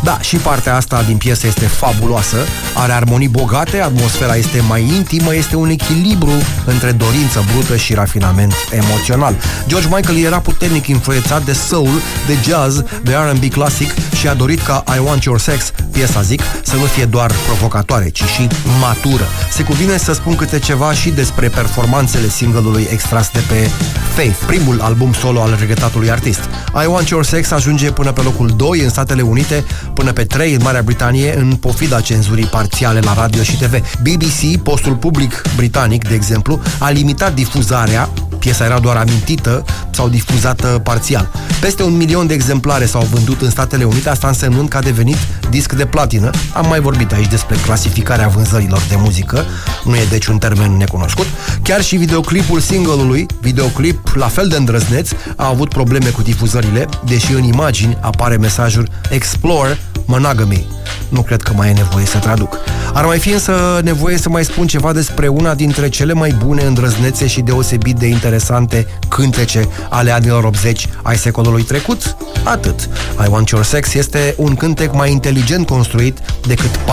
Da, și partea asta din piesă este fabuloasă, are armonii bogate, atmosfera este mai intimă, este un echilibru între dorință brută și rafinament emoțional. George Michael era puternic influențat de soul, de jazz, de R&B clasic și a dorit ca I Want Your Sex, piesa zic, să nu fie doar provocatoare, ci și matură. Se cuvine să spun câte ceva și despre performanțele single-ului extras de pe Faith, primul album solo al regretatului artist. I Want Your Sex ajunge până pe locul 2 în Statele Unite, până pe 3 în Marea Britanie, în pofida cenzurii parțiale la radio și TV. BBC, postul public britanic, de exemplu, a limitat difuzarea, piesa era doar amintită sau difuzată parțial. Peste 1 milion de exemplare s-au vândut în Statele Unite, asta însemnând că a devenit disc de platină. Am mai vorbit aici despre clasificarea vânzărilor de muzică, nu e deci un termen necunoscut. Chiar și videoclipul single-ului, videoclip la fel de îndrăzneț, a avut probleme cu difuzările, deși în imagini apare mesajul Explore Monogamy. Nu cred că mai e nevoie să traduc. Ar mai fi însă nevoie să mai spun ceva despre una dintre cele mai bune, îndrăznețe și deosebit de interesante cântece ale anilor 80 ai secolului trecut? Atât. I Want Your Sex este un cântec mai inteligent construit decât